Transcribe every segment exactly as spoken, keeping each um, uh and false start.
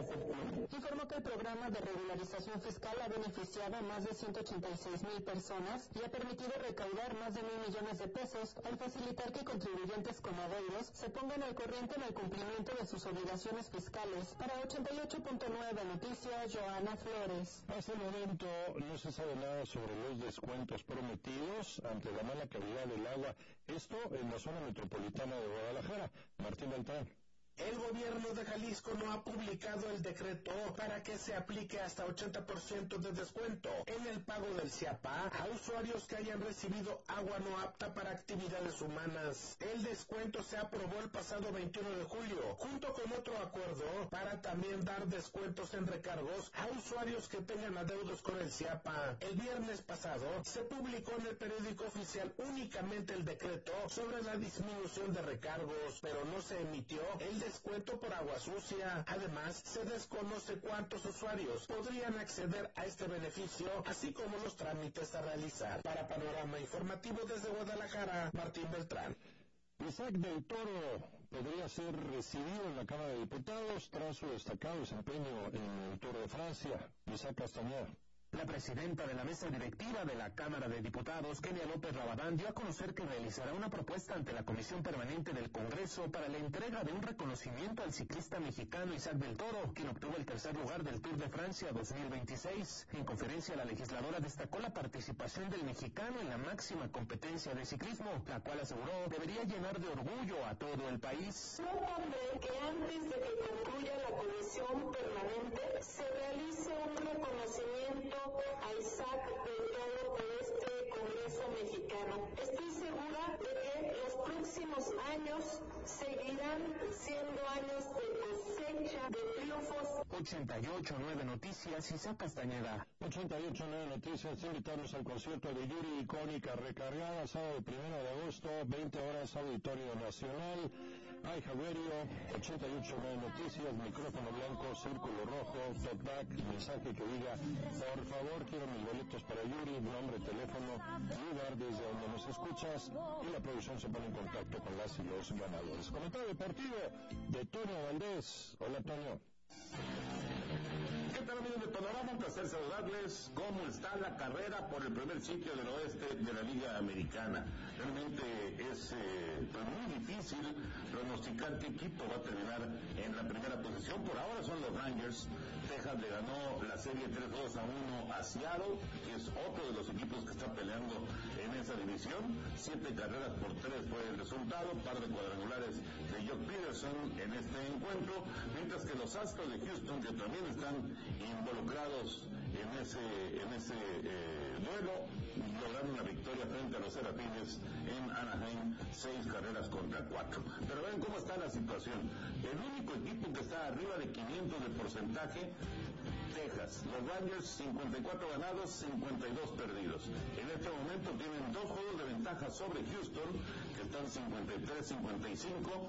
septiembre. Informó que el programa de regularización fiscal ha beneficiado a más de ciento ochenta y seis mil personas y ha permitido recaudar más de mil millones de pesos al facilitar que contribuyentes como Aveiros se pongan al corriente en el cumplimiento de sus obligaciones fiscales. Para ochenta y ocho punto nueve Noticias, Joana Flores. Hasta el momento no se sabe nada sobre los descuentos prometidos ante la mala calidad del agua. Esto en la zona metropolitana de Guadalajara. Martín Beltrán. El gobierno de Jalisco no ha publicado el decreto para que se aplique hasta ochenta por ciento de descuento en el pago del CIAPA a usuarios que hayan recibido agua no apta para actividades humanas. El descuento se aprobó el pasado veintiuno de julio, junto con otro acuerdo para también dar descuentos en recargos a usuarios que tengan adeudos con el CIAPA. El viernes pasado se publicó en el periódico oficial únicamente el decreto sobre la disminución de recargos, pero no se emitió el descuento por agua sucia. Además, se desconoce cuántos usuarios podrían acceder a este beneficio, así como los trámites a realizar. Para Panorama Informativo desde Guadalajara, Martín Beltrán. Isaac del Toro podría ser recibido en la Cámara de Diputados tras su destacado desempeño en el Tour de Francia. Isaac Castañeda. La presidenta de la mesa directiva de la Cámara de Diputados, Kenia López Rabadán, dio a conocer que realizará una propuesta ante la Comisión Permanente del Congreso para la entrega de un reconocimiento al ciclista mexicano Isaac del Toro, quien obtuvo el tercer lugar del Tour de Francia dos mil veintiséis. En conferencia, la legisladora destacó la participación del mexicano en la máxima competencia de ciclismo, la cual aseguró debería llenar de orgullo a todo el país. Propondré que antes de que concluya la Comisión Permanente se realice un reconocimiento a Isaac del Toro por este Congreso mexicano. Estoy segura de que los próximos años seguirán siendo años de cosecha, de triunfos. ochenta y ocho nueve Noticias, Isaac Castañeda. ochenta y ocho nueve Noticias, invitarnos al concierto de Yuri Icónica Recargada, sábado primero de agosto, veinte horas, Auditorio Nacional. Ay, Javerio, ochenta y ocho nueve Noticias, micrófono blanco, círculo rojo, talkback, mensaje que diga, por favor, quiero mis boletos para Yuri, nombre, teléfono, lugar desde donde nos escuchas, y la producción se pone en contacto con las y los ganadores. Comentario deportivo de Toño Valdés. Hola, Toño. ¿Qué tal, amigos de Panorama? Un placer saludarles. ¿Cómo está la carrera por el primer sitio del oeste de la Liga Americana? Realmente es eh, pues muy difícil pronosticar qué equipo va a terminar en la primera posición. Por ahora son los Rangers. Texas le ganó la serie tres dos a uno a Seattle, que es otro de los equipos que está peleando en esa división. Siete carreras por tres fue el resultado. Par de cuadrangulares de Jock Peterson en este encuentro. Mientras que los Astros de Houston, que también están involucrados en ese en ese eh, duelo, lograron una victoria frente a los Serafines en Anaheim, seis carreras contra cuatro. Pero ven cómo está la situación. El único equipo que está arriba de quinientos de porcentaje, Texas. Los Rangers, cincuenta y cuatro ganados, cincuenta y dos perdidos. En este momento tienen dos juegos de ventaja sobre Houston, que están cincuenta y tres cincuenta y cinco,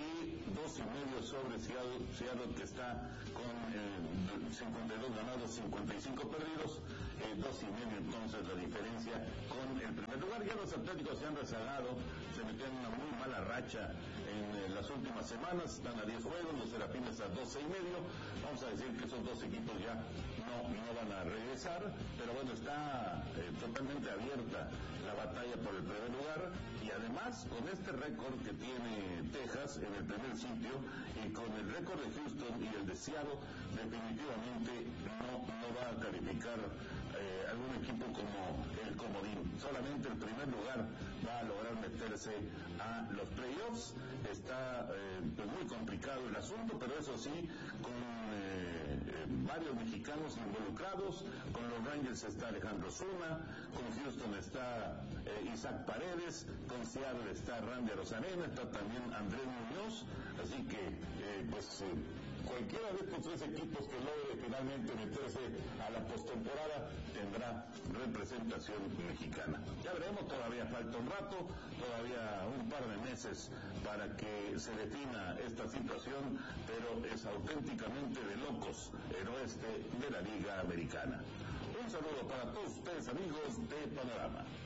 y dos y medio sobre Seattle, Seattle que está con eh, cincuenta y dos ganados, cincuenta y cinco perdidos, eh, dos y medio entonces la diferencia con el primer lugar. Ya los Atléticos se han rezagado, se metieron en una muy mala racha en eh, las últimas semanas, están a diez juegos, los Serafines a doce y medio. Vamos a decir que esos dos equipos ya no, no van a regresar, pero bueno, está eh, totalmente abierta la batalla por el primer lugar, y además con este récord que tiene Texas en el primer sitio y con el récord de Houston y el de Seattle, definitivamente no, no va a calificar eh, algún equipo como el comodín. Solamente el primer lugar va a lograr meterse a los playoffs. Está eh, pues muy complicado el asunto, pero eso sí, con eh, eh, varios mexicanos involucrados. Con los Rangers está Alejandro Zuna, con Houston está eh, Isaac Paredes, con Seattle está Randy Arozarena, está también Andrés Muñoz, así que eh, pues eh, cualquiera de estos tres equipos que logre finalmente meterse a la postemporada tendrá representación mexicana. Ya veremos, todavía falta un rato, todavía un par de meses para que se defina esta situación, pero es auténticamente de locos el oeste de la Liga Americana. Un saludo para todos ustedes, amigos de Panorama.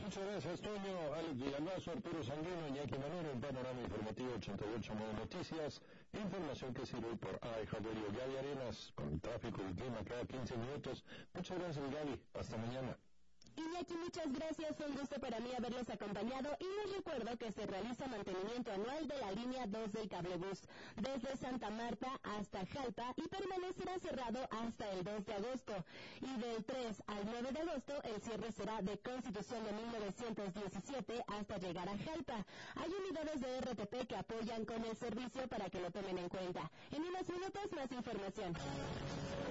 Muchas gracias, Toño. Alex Villalbazo, Arturo Sanguino, Iñaki Manero, en Panorama Informativo ochenta y ocho nueve Noticias. Información que sirve por iHeartRadio. Gaby Arenas, con el tráfico y clima cada quince minutos. Muchas gracias, Gaby. Hasta mañana. Iñaki, muchas gracias, fue un gusto para mí haberlos acompañado y les recuerdo que se realiza mantenimiento anual de la línea dos del cablebús desde Santa Marta hasta Jalpa y permanecerá cerrado hasta el dos de agosto. Y del tres al nueve de agosto el cierre será de Constitución de mil novecientos diecisiete hasta llegar a Jalpa. Hay unidades de R T P que apoyan con el servicio para que lo tomen en cuenta. En unos minutos más información.